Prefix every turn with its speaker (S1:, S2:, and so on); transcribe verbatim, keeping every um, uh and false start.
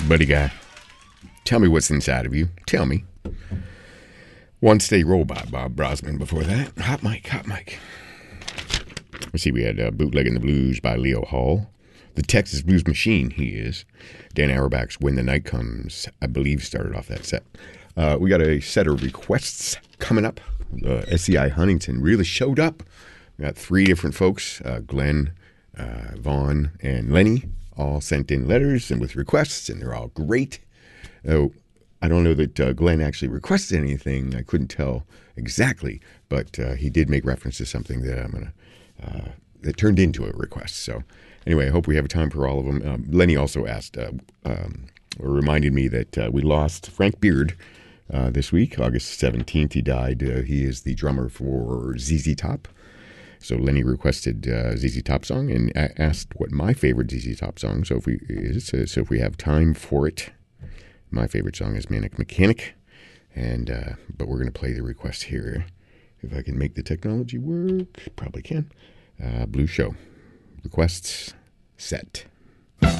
S1: Buddy guy, tell me what's inside of you. Tell me. One Stay Robot, Bob Brosman before that. Hot mic, hot mic. Let's see, we had uh, Bootlegging the Blues by Leo Hall. The Texas Blues Machine, he is. Dan Auerbach's When the Night Comes, I believe, started off that set. Uh, we got a set of requests coming up. Uh, S C I Huntington really showed up. We got three different folks, uh, Glenn, uh, Vaughn, and Lenny, all sent in letters and with requests, and they're all great. Oh, I don't know that uh, Glenn actually requested anything. I couldn't tell exactly, but uh, he did make reference to something that I'm gonna uh, that turned into a request. So anyway, I hope we have time for all of them. Um, Lenny also asked, uh, um, or reminded me that uh, we lost Frank Beard uh, this week, August seventeenth. He died. Uh, he is the drummer for Z Z Top. So Lenny requested uh, Z Z Top song and a- asked what my favorite Z Z Top song so if we is. Uh, so if we have time for it, my favorite song is Manic Mechanic. And uh, but we're going to play the request here. If I can make the technology work, probably can. Uh, Blue Show. Requests set.